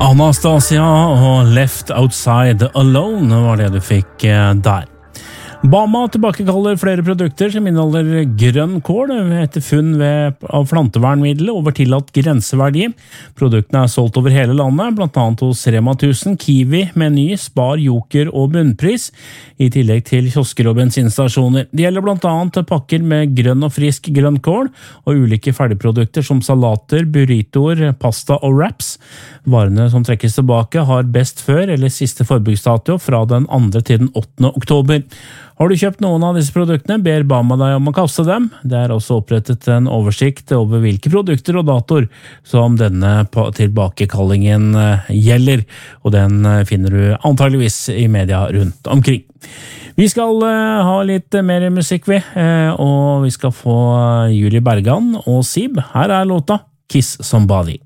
Anastasia og Left Outside Alone var det du fikk der. Bama tilbakekaller flere produkter som inneholder grønn kål etter funn av plantevernmiddel over tillatt grenseverdi. Produktene solgt over hele landet, blant annet hos Rema 1000, Kiwi, Meny, Spar, Joker og Bunnpris, i tillegg til kiosker og bensinstasjoner. Det gjelder blant annet pakker med grønn og frisk grønn kål og ulike ferdigprodukter som salater, burritoer, pasta og wraps. Varene som trekkes tilbake har best før eller siste forbruksdato fra den 2. til den 8. oktober. Har du kjøpt noen av disse produktene, ber Bama deg om å kaste dem. Det er også opprettet en oversikt over hvilke produkter og datoer som denne tilbakekallingen gjelder, og den finner du antageligvis i media rundt omkring. Vi skal ha litt mer musikk, og vi skal få Julie Bergan og Sib. Her er låta Kiss Somebody.